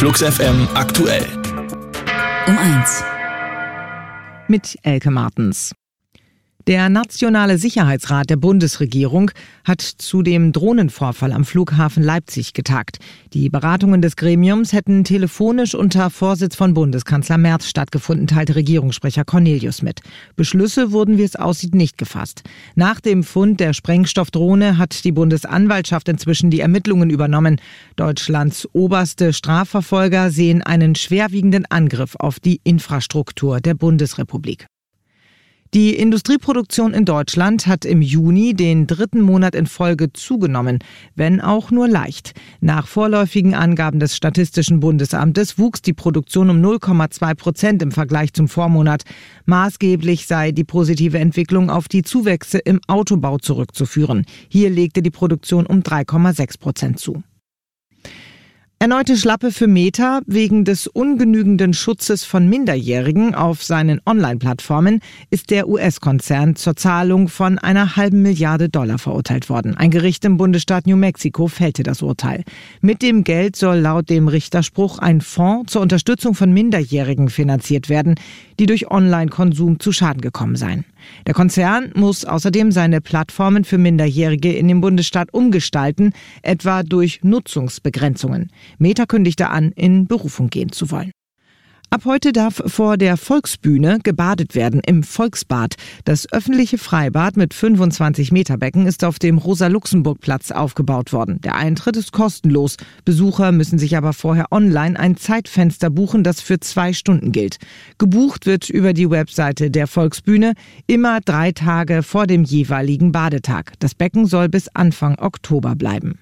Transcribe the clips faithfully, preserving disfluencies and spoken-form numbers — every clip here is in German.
Flux F M aktuell. Um eins. Mit Elke Martens. Der Nationale Sicherheitsrat der Bundesregierung hat zu dem Drohnenvorfall am Flughafen Leipzig getagt. Die Beratungen des Gremiums hätten telefonisch unter Vorsitz von Bundeskanzler Merz stattgefunden, teilte Regierungssprecher Cornelius mit. Beschlüsse wurden, wie es aussieht, nicht gefasst. Nach dem Fund der Sprengstoffdrohne hat die Bundesanwaltschaft inzwischen die Ermittlungen übernommen. Deutschlands oberste Strafverfolger sehen einen schwerwiegenden Angriff auf die Infrastruktur der Bundesrepublik. Die Industrieproduktion in Deutschland hat im Juni den dritten Monat in Folge zugenommen, wenn auch nur leicht. Nach vorläufigen Angaben des Statistischen Bundesamtes wuchs die Produktion um null Komma zwei Prozent im Vergleich zum Vormonat. Maßgeblich sei die positive Entwicklung auf die Zuwächse im Autobau zurückzuführen. Hier legte die Produktion um drei Komma sechs Prozent zu. Erneute Schlappe für Meta. Wegen des ungenügenden Schutzes von Minderjährigen auf seinen Online-Plattformen ist der U S-Konzern zur Zahlung von einer halben Milliarde Dollar verurteilt worden. Ein Gericht im Bundesstaat New Mexico fällte das Urteil. Mit dem Geld soll laut dem Richterspruch ein Fonds zur Unterstützung von Minderjährigen finanziert werden, die durch Online-Konsum zu Schaden gekommen seien. Der Konzern muss außerdem seine Plattformen für Minderjährige in dem Bundesstaat umgestalten, etwa durch Nutzungsbegrenzungen. Meta kündigte an, in Berufung gehen zu wollen. Ab heute darf vor der Volksbühne gebadet werden im Volksbad. Das öffentliche Freibad mit fünfundzwanzig Meter Becken ist auf dem Rosa-Luxemburg-Platz aufgebaut worden. Der Eintritt ist kostenlos. Besucher müssen sich aber vorher online ein Zeitfenster buchen, das für zwei Stunden gilt. Gebucht wird über die Webseite der Volksbühne immer drei Tage vor dem jeweiligen Badetag. Das Becken soll bis Anfang Oktober bleiben.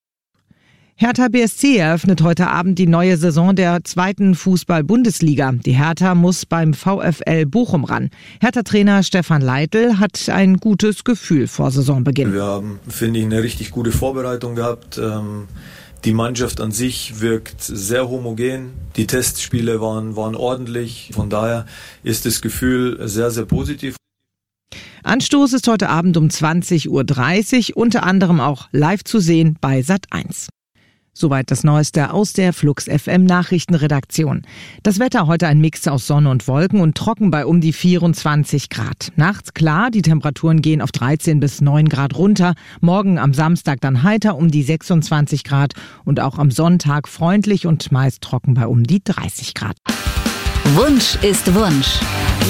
Hertha B S C eröffnet heute Abend die neue Saison der zweiten Fußball-Bundesliga. Die Hertha muss beim VfL Bochum ran. Hertha-Trainer Stefan Leitl hat ein gutes Gefühl vor Saisonbeginn. Wir haben, finde ich, eine richtig gute Vorbereitung gehabt. Die Mannschaft an sich wirkt sehr homogen. Die Testspiele waren, waren ordentlich. Von daher ist das Gefühl sehr, sehr positiv. Anstoß ist heute Abend um zwanzig Uhr dreißig, unter anderem auch live zu sehen bei Sat eins. Soweit das Neueste aus der Flux F M Nachrichtenredaktion. Das Wetter heute ein Mix aus Sonne und Wolken und trocken bei um die vierundzwanzig Grad. Nachts klar, die Temperaturen gehen auf dreizehn bis neun Grad runter. Morgen am Samstag dann heiter um die sechsundzwanzig Grad und auch am Sonntag freundlich und meist trocken bei um die dreißig Grad. Wunsch ist Wunsch.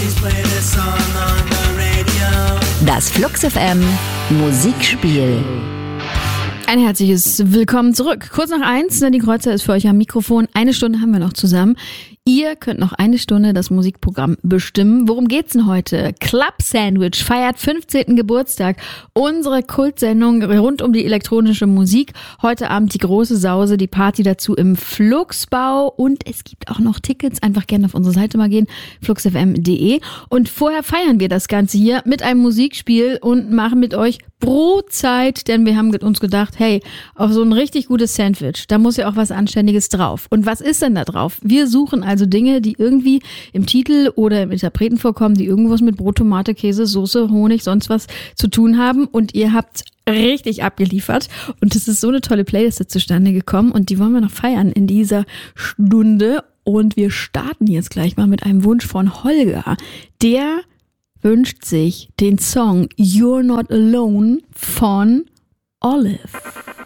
Das Flux F M Musikspiel. Ein herzliches Willkommen zurück. Kurz nach eins, Nadine Kreuzer ist für euch am Mikrofon. Eine Stunde haben wir noch zusammen. Ihr könnt noch eine Stunde das Musikprogramm bestimmen. Worum geht's denn heute? Club Sandwich feiert fünfzehnten Geburtstag. Unsere Kultsendung rund um die elektronische Musik. Heute Abend die große Sause, die Party dazu im Fluxbau. Und es gibt auch noch Tickets. Einfach gerne auf unsere Seite mal gehen, flux f m punkt d e. Und vorher feiern wir das Ganze hier mit einem Musikspiel und machen mit euch Brotzeit. Denn wir haben uns gedacht, hey, auf so ein richtig gutes Sandwich, da muss ja auch was Anständiges drauf. Und was ist denn da drauf? Wir suchen also Dinge, die irgendwie im Titel oder im Interpreten vorkommen, die irgendwas mit Brot, Tomate, Käse, Soße, Honig, sonst was zu tun haben. Und ihr habt richtig abgeliefert. Und es ist so eine tolle Playliste zustande gekommen. Und die wollen wir noch feiern in dieser Stunde. Und wir starten jetzt gleich mal mit einem Wunsch von Holger. Der wünscht sich den Song You're Not Alone von Olive.